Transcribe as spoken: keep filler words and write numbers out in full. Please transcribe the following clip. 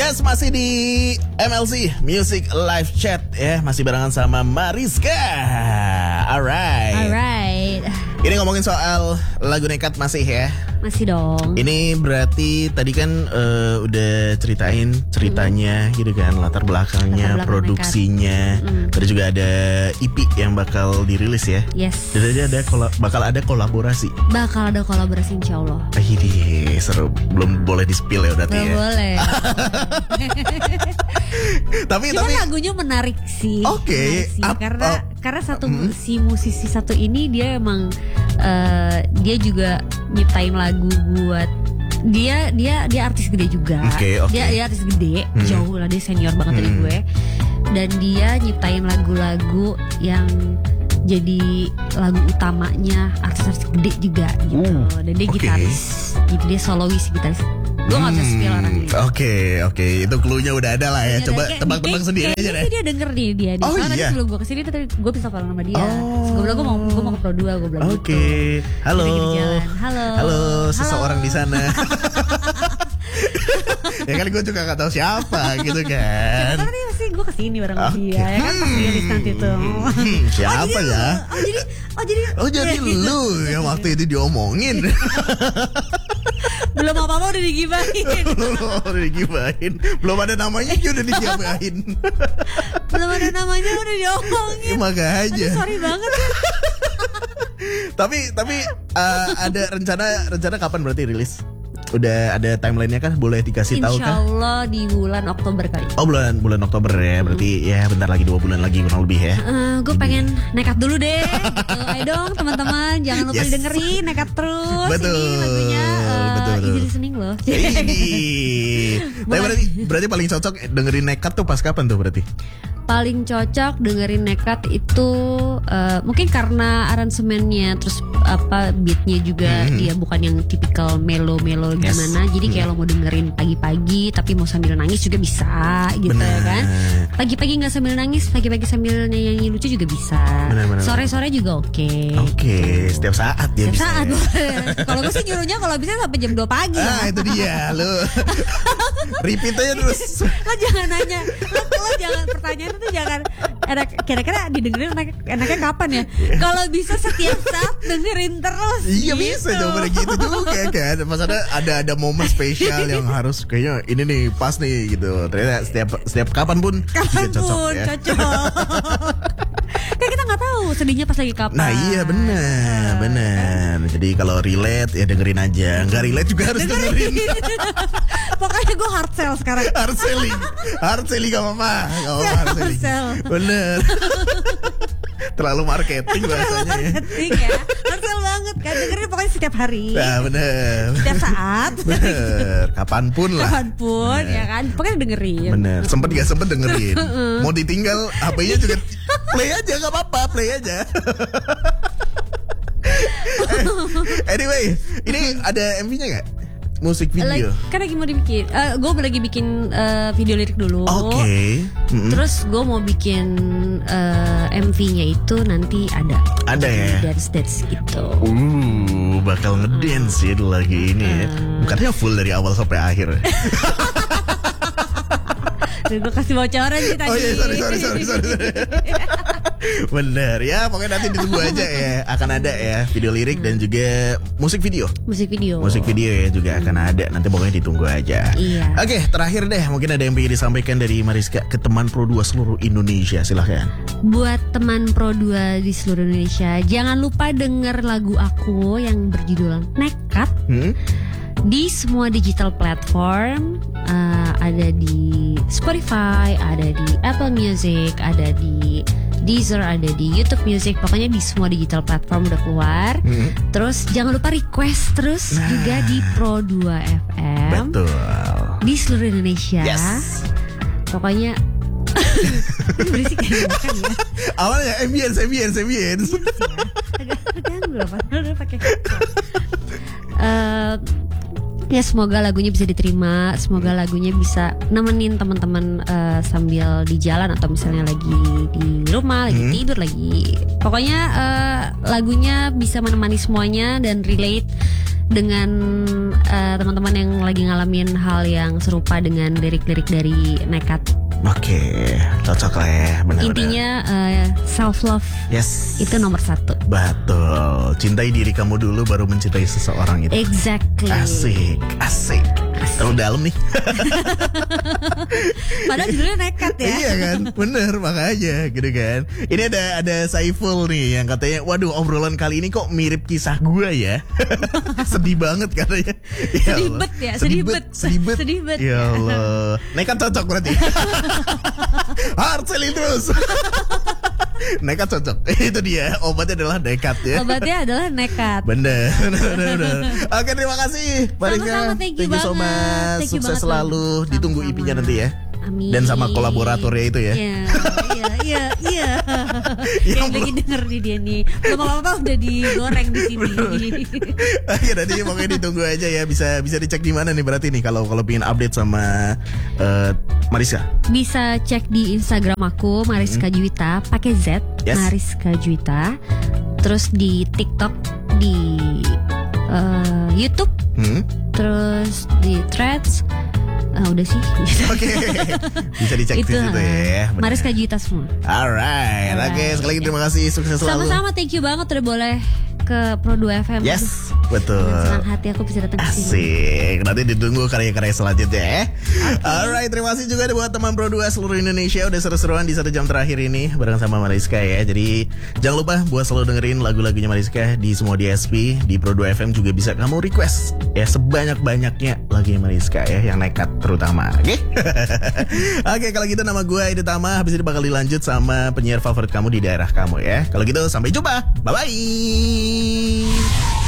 Yes, masih di M L C Music Live Chat ya, masih barengan sama Mariska. Alright. Alright. Ini ngomongin soal lagu Nekat masih ya. Masih dong. Ini berarti tadi kan uh, udah ceritain ceritanya mm. gitu kan, latar belakangnya, latar belakang produksinya. Mm. Tadi juga ada E P yang bakal dirilis ya. Yes. Jadi ada kola- bakal ada kolaborasi. Bakal ada kolaborasi insya Allah. Ini seru. Belum boleh di-spill ya berarti. Belum ya. boleh. tapi Cuma tapi lagunya menarik sih. Oke. Okay. Up, karena up. karena satu Mm. si musisi satu ini dia emang uh, dia juga nyiptain lagu buat dia dia dia artis gede juga. Okay, okay. Dia dia artis gede, hmm. jauh lah, dia senior banget hmm. dari gue. Dan dia nyiptain lagu-lagu yang jadi lagu utamanya artis-artis gede juga gitu. Uh, Dan dia okay. gitaris, jadi dia solois gitaris. Gue gak bisa spill orangnya. Oke okay, oke okay. Itu cluenya udah ada lah ya. Coba tebak-tebak sendiri aja deh. Dia denger nih dia. Oh Soalnya iya. tadi sebelum gue kesini tadi gue bisa follow nama dia. Oh. Gue bilang gue mau gue mau ke Pro dua, gue bilang Oke okay. gitu. Halo Halo Halo seseorang di sana. Ya kan gue juga gak tahu siapa gitu kan. Siapa tadi pasti gue kesini bareng okay. dia. Ya kan pas rilis nanti tuh. hmm, Siapa oh, ya? Oh jadi Oh jadi Oh jadi lu yang waktu itu diomongin. Belum apa-apa udah digibahin. Udah digibahin. Belum ada namanya aja udah digibahin. Belum ada namanya udah diomongin. Makanya. Aduh, sorry banget ya. Tapi tapi uh, ada rencana rencana kapan berarti rilis? Udah ada timelinenya kan? Boleh dikasih tahu kan? Insya Allah di bulan Oktober kali. Oh bulan bulan Oktober ya. Berarti hmm. ya bentar lagi dua bulan lagi kurang lebih ya. Uh, gue pengen nekat dulu deh. Gitu. Ayo dong teman-teman, jangan lupa yes. didengerin Nekat terus. Betul. Ini lagunya uh, betul, betul. Easy listening loh. Tapi berarti berarti paling cocok dengerin Nekat tuh pas kapan tuh berarti? Paling cocok dengerin Nekat itu uh, mungkin karena aransemennya terus apa beatnya juga mm. dia bukan yang tipikal melo-melo yes. gimana. Jadi kayak mm. lo mau dengerin pagi-pagi tapi mau sambil nangis juga bisa gitu. Bener. Kan. Pagi-pagi nggak sambil nangis, pagi-pagi sambil nyanyi lucu juga bisa. Bener, bener, sore-sore juga oke. Okay. Oke, okay. Setiap saat dia Setiap bisa. Saat. Kalau gue sih nyuruhnya kalau bisa sampai jam dua pagi. Ah, ya. Itu dia lo. Repeat aja terus. Lo jangan nanya. Lo, lo jangan pertanyaan itu jangan enak, kira-kira didengerin enak, enaknya kapan ya? Kalau bisa setiap saat dengerin terus. Iya gitu. bisa jawabannya gitu juga kan. Pas ada ada ada momen spesial yang harus kayaknya ini nih pas nih gitu. Ternyata setiap setiap kapan pun kapan juga cocok pun, ya. Cocok. Kan kita nggak tahu sedihnya pas lagi kapan. Nah iya benar benar. Jadi kalau relate ya dengerin aja. Nggak relate juga harus dengerin. Pokoknya gue hard sell sekarang. Hard selling, hard selling gak apa-apa, gak apa-apa hard selling. Bener. Terlalu marketing bahasanya ya. Marketing ya. Hard sell banget kan, dengerin pokoknya setiap hari. Nah bener. Setiap saat. Bener. Kapanpun lah. Kapanpun bener. Ya kan, pokoknya dengerin. Bener. Sempet gak sempet dengerin. Mau ditinggal H P-nya juga play aja gak apa-apa, play aja. Anyway, ini ada M V-nya gak? Musik video like, kan lagi mau dibikin uh, gue lagi bikin uh, video lirik dulu. Oke okay. mm-hmm. Terus gue mau bikin uh, M V-nya itu nanti ada Ada ya dance-dance gitu. Uh, bakal ngedance ya lagi ini ya. Bukannya full dari awal sampai akhir. Gue kasih bocoran sih tadi. Oh iya sorry sorry sorry sorry. Bener ya, pokoknya nanti ditunggu aja ya. Akan ada ya video lirik hmm. dan juga musik video. Musik video. Musik video ya juga hmm. akan ada. Nanti pokoknya ditunggu aja. Iya. Oke, terakhir deh, mungkin ada yang ingin disampaikan dari Mariska ke teman Pro dua seluruh Indonesia. Silahkan. Buat teman Pro dua di seluruh Indonesia, jangan lupa denger lagu aku yang berjudul Nekat. Hmm? Di semua digital platform, uh, ada di Spotify, ada di Apple Music, ada di Deezer, ada di YouTube Music. Pokoknya di semua digital platform udah keluar. Hmm. Terus jangan lupa request terus nah. juga di Pro dua F M. Betul. Di seluruh Indonesia. Yes. Pokoknya berisik kayak makan ya. Awalnya ambience, ambience, ambience. Agak ganggu lah, padahal udah pakai. Uh, Ya semoga lagunya bisa diterima, semoga lagunya bisa nemenin teman-teman uh, sambil di jalan atau misalnya lagi di rumah, lagi hmm. tidur, lagi pokoknya uh, lagunya bisa menemani semuanya dan relate dengan uh, teman-teman yang lagi ngalamin hal yang serupa dengan lirik-lirik dari Nekat. Oke, cocok lah ya, benar-benar. Intinya uh, self love, yes, itu nomor satu. Betul, cintai diri kamu dulu baru mencintai seseorang itu. Exactly. Asik, asik. Terlalu dalam nih. Padahal judulnya Nekat ya. Iya kan, bener makanya gitu kan. Ini ada ada Saiful nih yang katanya, waduh obrolan kali ini kok mirip kisah gue ya. Sedih banget katanya. Ya sedih bet ya, sedih bet, sedih bet. Sedih bet. Ya Allah, Nekat cocok berarti. Hard selling terus. Nekat cocok. Itu dia, obatnya adalah nekat ya. Obatnya adalah nekat. Bener, bener, bener. Oke, terima kasih Mariska. Thank you, thank you so much. Thank you Sukses banget, selalu. sama-sama. Ditunggu I P-nya nanti ya. Amin. Dan sama kolaboratornya itu ya. Iya, iya, iya, iya. Yang lagi denger nih dia nih. Belum apa-apa udah digoreng di sini. Oke, nanti pokoknya ditunggu aja ya. Bisa bisa dicek di mana nih berarti nih kalau kalau pengen update sama uh, Mariska. Bisa cek di Instagram aku Mariska hmm. Juwita pakai Z, yes. Mariska Juwita. Terus di TikTok, di uh, YouTube, hmm. terus di Threads. Uh, udah sih. Oke, okay. Bisa dicek itu, di situ ya. Bener. Mariska Juwita semua. Alright, oke okay. Sekali lagi terima kasih, sukses selalu. Sama-sama, thank you banget udah boleh ke Pro dua F M. Yes, betul. Dengan senang hati aku bisa datang ke sini. Asik. Nanti ditunggu karya-karya selanjutnya ya. Okay. Alright, terima kasih juga buat teman Pro dua seluruh Indonesia udah seru-seruan di satu jam terakhir ini bareng sama Mariska ya. Jadi jangan lupa buat selalu dengerin lagu-lagunya Mariska di semua D S P, di Pro dua F M juga bisa kamu request ya sebanyak-banyaknya lagunya Mariska ya, yang nekat terutama. Oke. Okay? Oke, okay, kalau gitu nama gue Edi Tama. Habis ini bakal dilanjut sama penyiar favorit kamu di daerah kamu ya. Kalau gitu sampai jumpa. Bye bye.